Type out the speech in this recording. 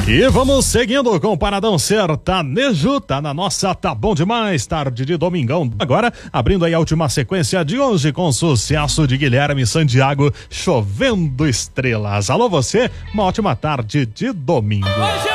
E vamos seguindo com o Paradão Sertanejo, tá na nossa Tá Bom Demais, tarde de domingão. Agora, abrindo aí a última sequência de hoje com sucesso de Guilherme Santiago, Chovendo Estrelas. Alô você, uma ótima tarde de domingo.